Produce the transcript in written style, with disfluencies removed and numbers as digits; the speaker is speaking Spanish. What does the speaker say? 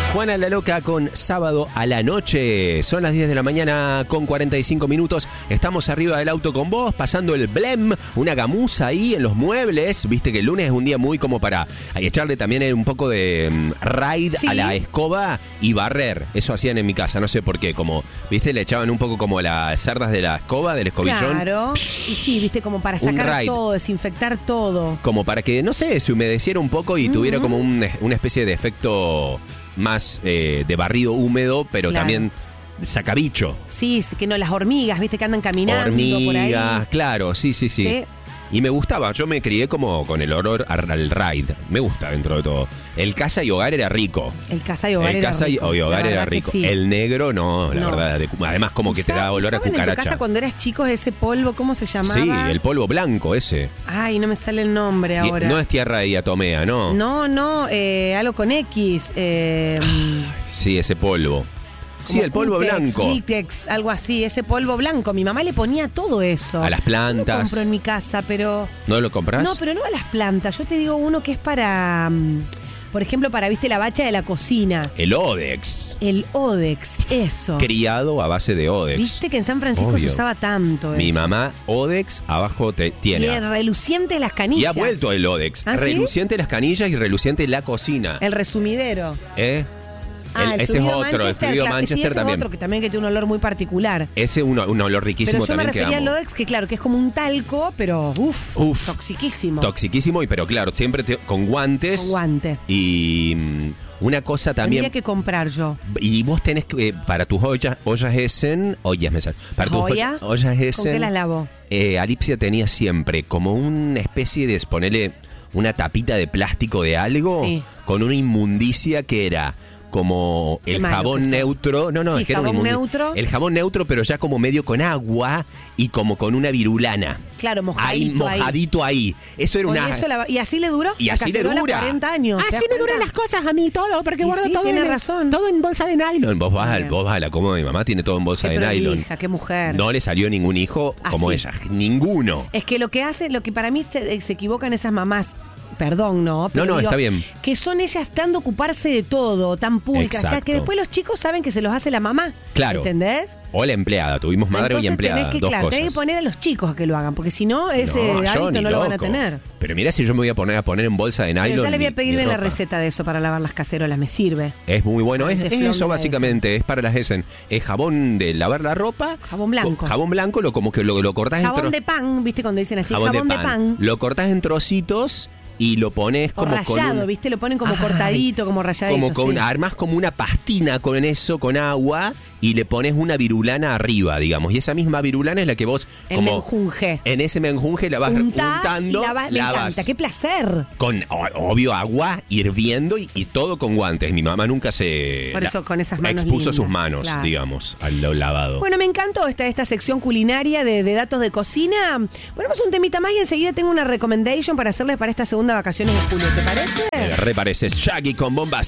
Juana la Loca con Sábado a la Noche. Son las 10 de la mañana con 45 minutos. Estamos arriba del auto con vos, pasando el blem, una gamuza ahí en los muebles. Viste que el lunes es un día muy como para echarle también un poco de raid a la escoba y barrer. Eso hacían en mi casa, no sé por qué. Como, viste, le echaban un poco como las cerdas de la escoba, del escobillón. Claro. Y sí, viste, como para sacar todo, desinfectar todo. Como para que, no sé, se humedeciera un poco y tuviera como una especie de efecto más de barrido húmedo, pero también sacabicho. Sí, que no, las hormigas, viste, que andan caminando por ahí. Claro, sí. Y me gustaba, yo me crié como con el olor al raid. Me gusta dentro de todo. El casa y hogar era rico. El casa y hogar era rico. Sí. El negro no, la verdad. Además como que te da olor a cucaracha. ¿En tu casa cuando eras chico ese polvo, cómo se llamaba? Sí, el polvo blanco ese. Ay, no me sale el nombre ahora. No es tierra de diatomea, ¿no? No, algo con X. Sí, ese polvo. Sí, el polvo blanco. Vitex, algo así, ese polvo blanco. Mi mamá le ponía todo eso. A las plantas. Yo lo compro en mi casa, pero... ¿No lo compras? No, pero no a las plantas. Yo te digo uno que es para... por ejemplo, para, viste, la bacha de la cocina. El Odex. El Odex, eso. Criado a base de Odex. Viste que en San Francisco se usaba tanto Mi eso. mamá, Odex, abajo tiene. Y reluciente las canillas. Y ha vuelto el Odex. ¿Ah, reluciente las canillas y reluciente la cocina. El resumidero. Ese es otro, el fluido Manchester ese también. Es otro que también tiene un olor muy particular. Ese un olor riquísimo también. Pero yo me refería al Odex, que claro, que es como un talco, pero toxiquísimo. Toxiquísimo, pero claro, siempre con guantes. Con guantes. Y una cosa también. Tendría que comprar yo. Y vos tenés que, para tus ollas Essen, para tus ollas Essen. ¿Con qué las lavo? Alipsia tenía siempre como una especie de, ponele una tapita de plástico de algo, con una inmundicia que era como el jabón neutro. Es que era jabón neutro. El jabón neutro, pero ya como medio con agua y como con una virulana. Claro, mojadito ahí. Eso era ¿Y así le duró? Y así le dura. 40 años. Así me duran las cosas a mí, todo, porque guardo todo. Tiene razón. Todo en bolsa de nylon. Vos vas a la cómoda de mi mamá, tiene todo en bolsa de nylon. Hija, qué mujer. No le salió ningún hijo como ella. Ninguno. Es que lo que para mí se equivocan esas mamás. Perdón, no. Pero no, está bien. Que son ellas tan de ocuparse de todo, tan pulcras, que después los chicos saben que se los hace la mamá. Claro. ¿Entendés? O la empleada. Tuvimos madre y empleada. Tenés que poner a los chicos a que lo hagan, porque si no, ese hábito no lo van a tener. Pero mira, si yo me voy a poner en bolsa de nylon. Pero ya le voy a pedirme la receta de eso para lavar las cacerolas, me sirve. Es muy bueno. Es eso básicamente, es para las Essen. Es jabón de lavar la ropa. Jabón blanco. Jabón blanco, como que lo cortás jabón de pan, ¿viste? Cuando dicen así, jabón de pan. Lo cortás en trocitos y lo pones como rallado, ¿viste? Lo ponen como cortadito, como ralladito. Armás como una pastina con eso, con agua, y le pones una virulana arriba, digamos. Y esa misma virulana es la que vos... El menjunje. En ese menjunje la vas untando. Me encanta, qué placer. Con, obvio, agua hirviendo y todo con guantes. Mi mamá nunca Por eso, con esas manos expuso lindas, sus manos, digamos, al lavado. Bueno, me encantó esta sección culinaria de datos de cocina. Ponemos un temita más y enseguida tengo una recommendation para hacerles para esta segunda vacaciones de julio, ¿te parece? Me reparece Shaggy con bombas.